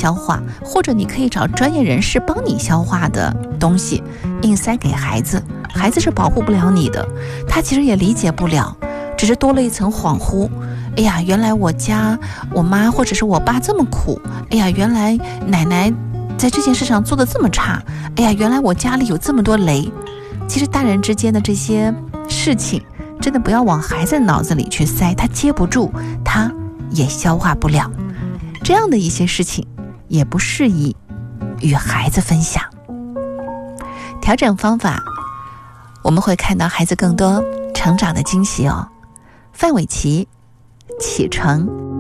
消化，或者你可以找专业人士帮你消化的东西硬塞给孩子，孩子是保护不了你的，他其实也理解不了，只是多了一层恍惚。哎呀，原来我家我妈或者是我爸这么苦，哎呀，原来奶奶在这件事上做得这么差，哎呀，原来我家里有这么多雷。其实大人之间的这些事情真的不要往孩子脑子里去塞，他接不住，他也消化不了，这样的一些事情也不适宜与孩子分享。调整方法，我们会看到孩子更多成长的惊喜哦。范玮琪，启程。